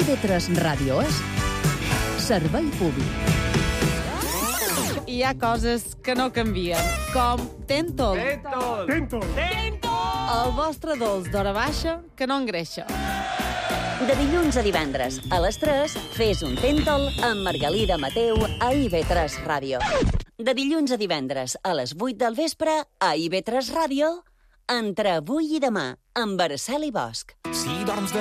IB3 Ràdio és servei públic. Hi ha coses que no canvien, com Tentol. Tentol! El vostre dolç d'hora baixa que no engreixa. De dilluns a divendres, a les 3, fes un Tentol amb Margalida Mateu a IB3 Ràdio. De dilluns a divendres, a les 8 del vespre, a IB3 Ràdio, entre avui i demà, amb Araceli Bosch. Si dorms de